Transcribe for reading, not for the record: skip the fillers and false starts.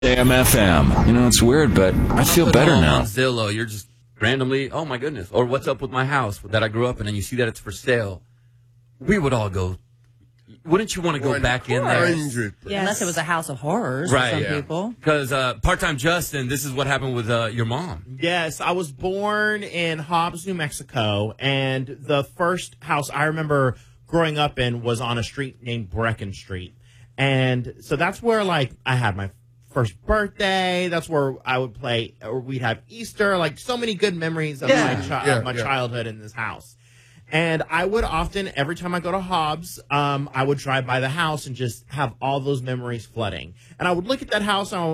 AM/FM. You know, it's weird, but I feel better now. On Zillow, you're just randomly, oh my goodness, or what's up with my house that I grew up in, and you see that it's for sale. We would all go. Wouldn't you want to go back in there? Yes. Unless it was a house of horrors Right, for some people. Because part-time Justin, this is what happened with your mom. Yes, I was born in Hobbs, New Mexico, and the first house I remember growing up in was on a street named Brecken Street. And so that's where, like, I had my first birthday. That's where I would play, or we'd have Easter, like so many good memories of my childhood in this house. And I would often, every time I go to Hobbs, I would drive by the house and just have all those memories flooding. And I would look at that house and I would